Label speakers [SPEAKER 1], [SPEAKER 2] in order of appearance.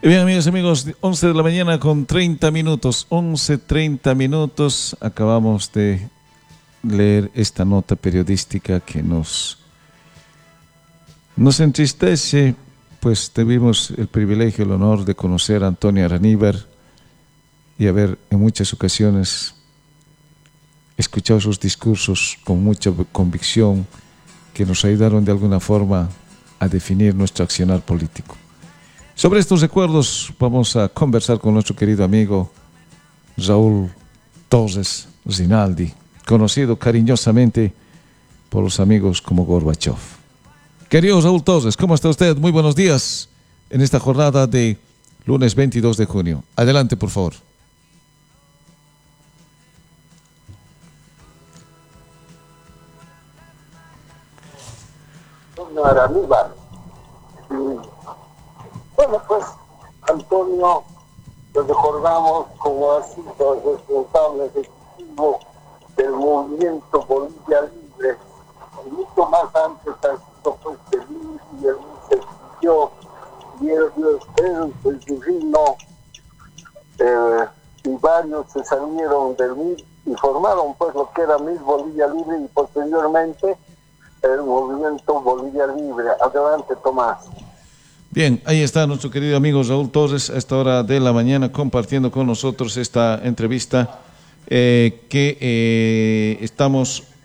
[SPEAKER 1] Y bien, amigos, 11 de la mañana con 30 minutos, 11:30 minutos. Acabamos de leer esta nota periodística que nos entristece, pues tuvimos el privilegio, el honor de conocer a Antonio Araníbar y haber en muchas ocasiones escuchado sus discursos con mucha convicción que nos ayudaron de alguna forma a definir nuestro accionar político. Sobre estos recuerdos vamos a conversar con nuestro querido amigo Raúl Torres Rinaldi, conocido cariñosamente por los amigos como Gorbachev. Querido Raúl Torres, ¿cómo está usted? Muy buenos días en esta jornada de lunes 22 de junio. Adelante, por favor.
[SPEAKER 2] Araníbar. Bueno, pues Antonio lo recordamos como ha sido el responsable ejecutivo del movimiento Bolivia Libre, y mucho más antes ha sido pues feliz y él se sintió y el divino y varios se salieron del MIR y formaron pues lo que era MIR Bolivia Libre y posteriormente el movimiento Bolivia Libre. Adelante, Tomás.
[SPEAKER 1] Bien, ahí está nuestro querido amigo Raúl Torres a esta hora de la mañana compartiendo con nosotros esta entrevista que estamos